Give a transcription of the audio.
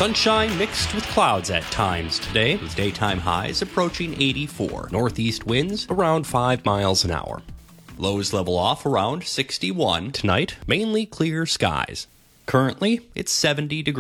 Sunshine mixed with clouds at times today, with daytime highs approaching 84. Northeast winds around 5 miles an hour. Lows level off around 61. Tonight, mainly clear skies. Currently, it's 70 degrees.